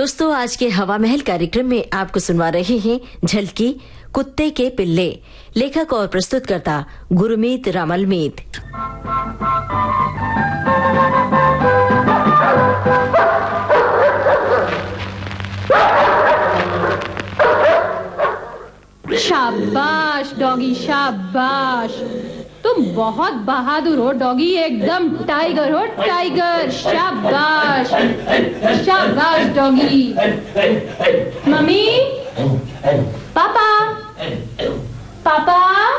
दोस्तों, आज के हवा महल कार्यक्रम में आपको सुनवा रहे हैं झलकी कुत्ते के पिल्ले। लेखक और प्रस्तुतकर्ता गुरमीत रामलमीत। शाबाश डॉगी, शाबाश। तुम बहुत बहादुर हो डॉगी, एकदम टाइगर हो, टाइगर। शाबाश शाबाश डॉगी। मम्मी, पापा, पापा,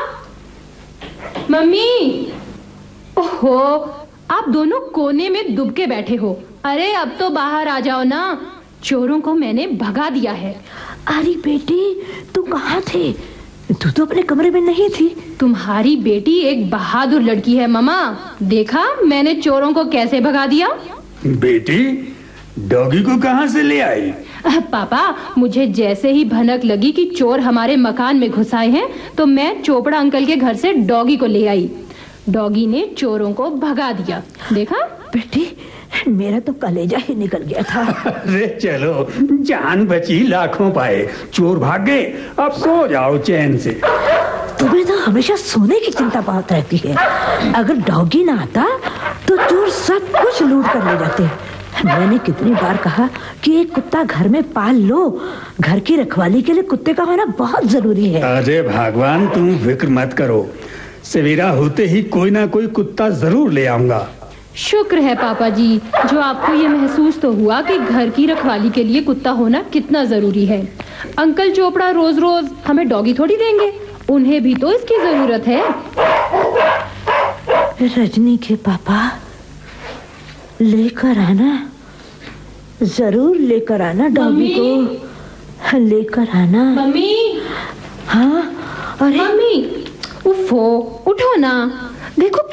मम्मी। ओहो, आप दोनों कोने में दुब के बैठे हो। अरे अब तो बाहर आ जाओ ना, चोरों को मैंने भगा दिया है। अरे बेटी, तुम कहाँ थे? तू तो अपने कमरे में नहीं थी। तुम्हारी बेटी एक बहादुर लड़की है मामा। देखा मैंने चोरों को कैसे भगा दिया। बेटी, डॉगी को कहाँ से ले आई? पापा, मुझे जैसे ही भनक लगी कि चोर हमारे मकान में घुस आए हैं, तो मैं चोपड़ा अंकल के घर से डॉगी को ले आई। डॉगी ने चोरों को भगा दिया। देखा बेटी, मेरा तो कलेजा ही निकल गया था। अरे चलो, जान बची लाखों पाए। चोर भाग गए, अब सो जाओ चैन से। तुम्हें तो हमेशा सोने की चिंता बहुत रहती है। अगर डॉगी ना आता तो चोर सब कुछ लूट कर ले जाते। मैंने कितनी बार कहा कि एक कुत्ता घर में पाल लो। घर की रखवाली के लिए कुत्ते का होना बहुत जरूरी है। अरे भगवान, तुम फिक्र मत करो, सवेरा होते ही कोई ना कोई कुत्ता जरूर ले आऊंगा। शुक्र है पापा जी, जो आपको ये महसूस तो हुआ कि घर की रखवाली के लिए कुत्ता होना कितना जरूरी है। अंकल चोपड़ा रोज रोज हमें डॉगी थोड़ी देंगे, उन्हें भी तो इसकी जरूरत है। रजनी के पापा, लेकर आना, जरूर लेकर आना डॉगी को, लेकर आना। मम्मी। हाँ, अरे मम्मी, उफो, उठो ना, देखो